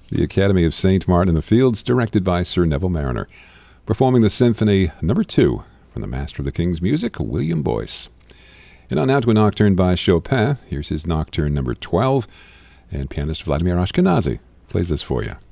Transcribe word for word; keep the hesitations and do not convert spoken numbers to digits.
the Academy of Saint Martin in the Fields, directed by Sir Neville Mariner, performing the Symphony Number Two from the Master of the King's Music, William Boyce. And on now to a nocturne by Chopin. Here's his Nocturne Number twelve, and pianist Vladimir Ashkenazy plays this for you.